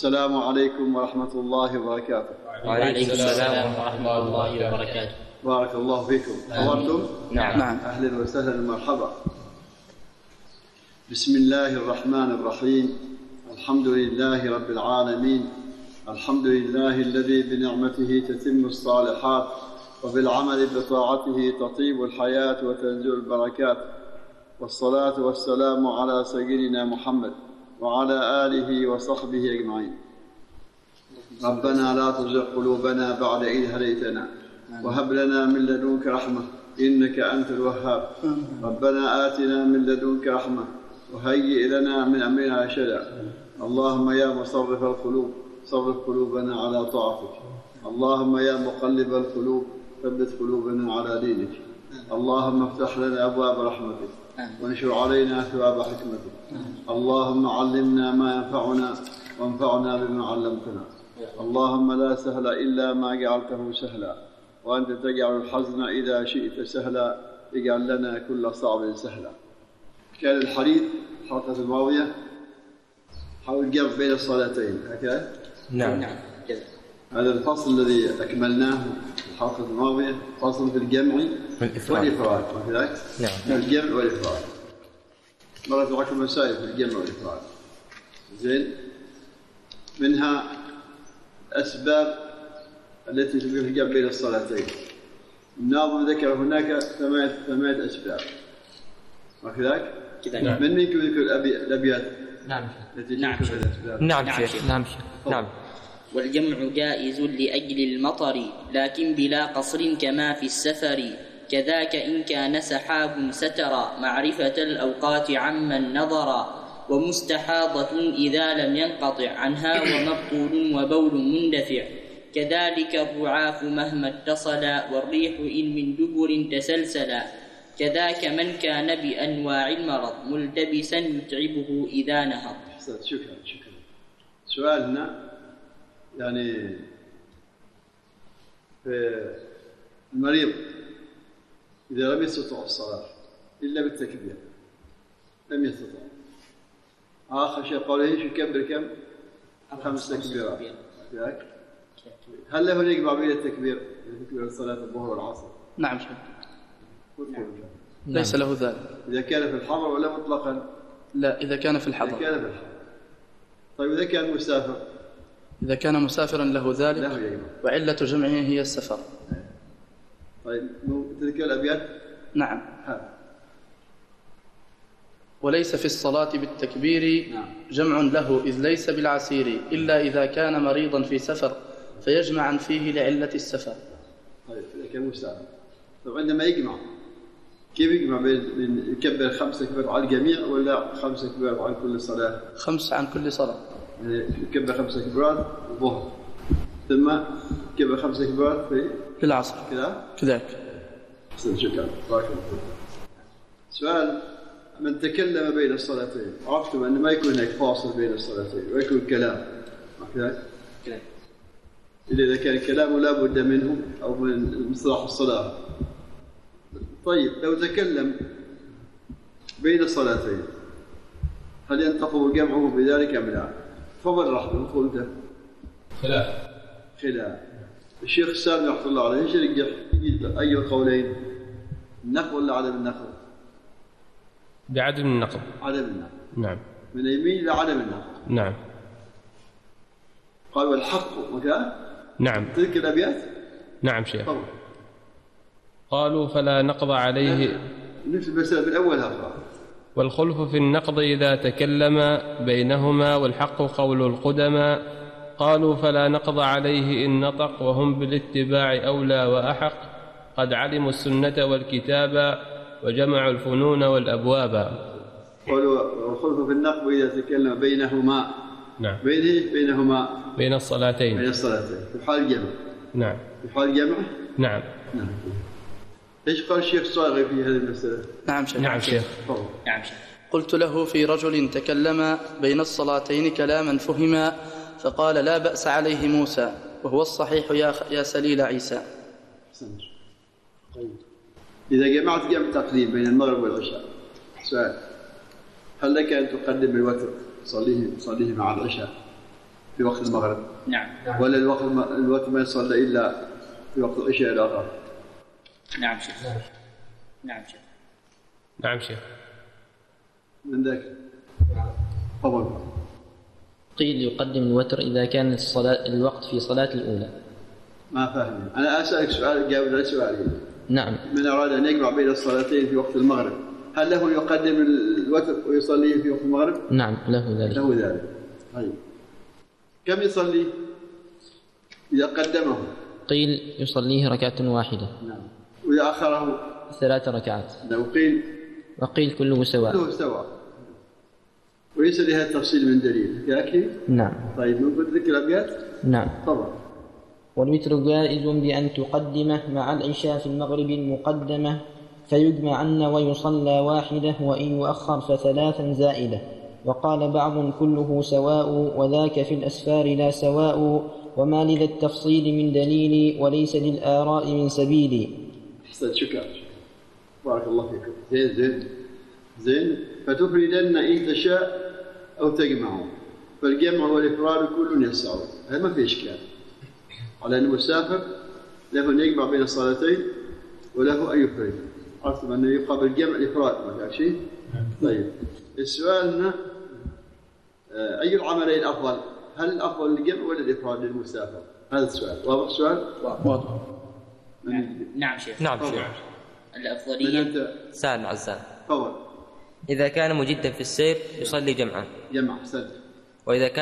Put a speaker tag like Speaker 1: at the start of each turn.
Speaker 1: السلام عليكم ورحمة الله وبركاته.
Speaker 2: وعليكم السلام ورحمة الله وبركاته.
Speaker 1: بارك الله فيكم. حضرتم؟
Speaker 2: نعم.
Speaker 1: أهلا وسهلا ومرحبا. بسم الله الرحمن الرحيم. الحمد لله رب العالمين. الحمد لله الذي بنعمته تتم الصالحات وبالعمل بطاعته تطيب الحياة وتنزل البركات، والصلاة والسلام على سيدنا محمد وعلى آله وصحبه أجمعين. ربنا لا تزغ قلوبنا بعد إذ هديتنا وهب لنا من لدنك رحمة إنك أنت الوهاب. ربنا آتنا من لدنك رحمة وهيئ لنا من أمرنا رشدا. اللهم يا مصرف القلوب صرف قلوبنا على طاعتك. اللهم يا مقلب القلوب ثبت قلوبنا على دينك. اللهم افتح لنا أبواب رحمتك وانشر علينا ثواب حكمتك. اللهم علمنا ما ينفعنا وانفعنا بما علمتنا. اللهم لا سهل إلا ما جعلته سهلا، وأنت تجعل الحزن إذا شئت سهلا. اجعل لنا كل صعب سهلا. كان الحديث الحلقة الماضية حول الجمع بين الصلاتين، هكذا؟
Speaker 2: نعم.
Speaker 1: هذا الفصل الذي أكملناه الحلقة الماضية، فصل في الجمع والإفراد، وكذلك؟
Speaker 2: نعم.
Speaker 1: الجمع والإفراد. مرت معكم مسائل في الجمع والإفراد. زين؟ منها الأسباب التي تبقى في الجمع بين الصلاتين. الناظم ذكر هناك ثمانية أسباب، وكذلك؟
Speaker 2: نعم.
Speaker 1: من يمكن يذكر الأبيات؟
Speaker 2: نعم.
Speaker 3: نعم شيخ. نعم. نعم.
Speaker 2: والجمع جائز لأجل المطر لكن بلا قصر كما في السفر. كذاك إن كان سحاب ستر معرفة الأوقات عمن نظر. ومستحاضة إذا لم ينقطع عنها ومبطول وبول مندفع. كذلك الرعاف مهما اتصل والريح إن من دبر تسلسلا. كذاك من كان بأنواع المرض ملتبسا يتعبه إذا نهض.
Speaker 1: شكرا. سؤالنا يعني في المريض إذا لم يستطع الصلاة إلا بالتكبير، لم يستطع، آخر شيء قوله يكبر كم؟ 5 تكبيرات. هل له أن يجمع بين التكبير الصلاة الظهر والعصر؟
Speaker 3: نعم شيخ. ليس له ذلك.
Speaker 1: إذا كان في الحضر ولا مطلقا؟
Speaker 3: لا، إذا كان في الحضر.
Speaker 1: طيب إذا كان مسافر؟
Speaker 3: إذا كان مسافرا له ذلك، وعلة جمعه هي السفر.
Speaker 1: طيب تلك الأبيات؟
Speaker 3: نعم. وليس في الصلاة بالتكبير جمع له إذ ليس بالعسير إلا إذا كان مريضا في سفر فيجمعا فيه لعلة السفر.
Speaker 1: طيب إذا كان مسافر، طيب عندما يجمع كيف يجمع بين يكبر 5 تكبيرات على الجميع ولا 5 تكبيرات عن كل صلاة؟
Speaker 3: 5 عن كل صلاة.
Speaker 1: يعني يكبر 5 تكبيرات الظهر ثم يكبر 5 تكبيرات في
Speaker 3: العصر كذلك.
Speaker 1: شكرا. بارك الله فيك. سؤال: من تكلم بين الصلاتين، عرفتم أن ما يكون هناك فاصل بين الصلاتين ويكون كلام، كذلك؟ إذا كان الكلام لا بد منه أو من مصطلح الصلاة. طيب لو تكلم بين الصلاتين هل ينتقض جمعه بذلك أم لا؟ تفضل رحمه قلت خلاف. الشيخ سالم رحمه الله عليه ايش يرجح أي القولين؟ النقل ولا عدم النقل؟
Speaker 3: بعدم النقل.
Speaker 1: عدم النقل.
Speaker 3: نعم.
Speaker 1: من يمين إلى عدم النقل.
Speaker 3: نعم.
Speaker 1: قال والحق وكذا.
Speaker 3: نعم.
Speaker 1: تلك الأبيات.
Speaker 3: نعم شيخ. قالوا فلا نقض عليه.
Speaker 1: نفس المسألة من أولها.
Speaker 3: والخلف في النقض إذا تكلم بينهما والحق قول القدماء. قالوا فلا نقض عليه إن نطق وهم بالاتباع أولى وأحق. قد علموا السنة والكتاب وجمعوا الفنون والأبواب.
Speaker 1: قالوا والخلف في النقض إذا تكلم بينهما.
Speaker 3: نعم.
Speaker 1: بينهما
Speaker 3: بين الصلاتين.
Speaker 1: في حال الجمع.
Speaker 3: نعم.
Speaker 1: في حال الجمع.
Speaker 3: نعم.
Speaker 1: ايش قال الشيخ صاغي في هذه المسألة؟
Speaker 3: نعم شيخ.
Speaker 2: نعم شيخ.
Speaker 3: قلت له في رجل تكلم بين الصلاتين كلاما فهما فقال لا بأس عليه موسى وهو الصحيح يا سليل عيسى.
Speaker 1: طيب إذا جمعت جمع تقديم بين المغرب والعشاء، سؤال: هل لك أن تقدم الوتر تصليه مع العشاء في وقت المغرب؟
Speaker 2: نعم.
Speaker 1: ولا الوقت ما يصلى إلا في وقت العشاء الآخر؟
Speaker 2: نعم شيخ. نعم شيخ.
Speaker 3: نعم شيخ.
Speaker 1: من ذاك تفضل.
Speaker 4: قيل يقدم الوتر إذا كان الوقت في صلاة الأولى.
Speaker 1: ما فاهم. أنا أسألك سؤال جاوب على سؤالي.
Speaker 4: نعم.
Speaker 1: من أراد أن يجمع بين الصلاتين في وقت المغرب هل له يقدم الوتر ويصليه في وقت المغرب؟
Speaker 4: نعم له ذلك.
Speaker 1: له ذلك. طيب كم يصلي إذا قدمه؟
Speaker 4: قيل يصليه ركعة واحدة.
Speaker 1: نعم. وإذا أخره
Speaker 4: 3 ركعات.
Speaker 1: وقيل
Speaker 4: كله سواء.
Speaker 1: كله سواء. وليس لها التفصيل من دليل يكفي؟
Speaker 4: نعم.
Speaker 1: طيب ممكن ذكر الأبيات؟
Speaker 4: نعم.
Speaker 1: تفضل.
Speaker 4: والوتر جائز بأن تقدمه مع العشاء في المغرب المقدمة فيجمعن ويصلى واحدة وإن يؤخر ف3 زائدة. وقال بعض كله سواء وذاك في الأسفار لا سواء وما لذا التفصيل من دليل وليس للآراء من سبيل.
Speaker 1: أحسن شكرا بارك الله فيكم. زين فتفردن إن تشاء أو تجمعه فالجمع والإفراد كل يسعه. هذا ما في إشكال على أن المسافر له أن يجمع بين الصلاتين وله أن يفرد. عرفت أنه يقابل الجمع الإفراد ما في شيء. طيب السؤال هنا أي العملين أفضل؟ هل الأفضل الجمع ولا الإفراد للمسافر؟ هذا السؤال. واضح السؤال؟
Speaker 5: واضح.
Speaker 2: نعم شيخ.
Speaker 5: نعم شيخ.
Speaker 2: الأفضلية
Speaker 5: سالم عزام.
Speaker 1: تفضل.
Speaker 5: إذا كان مجدا في السير يصلي جمعا.
Speaker 1: جمع أحسنت.
Speaker 5: وإذا كان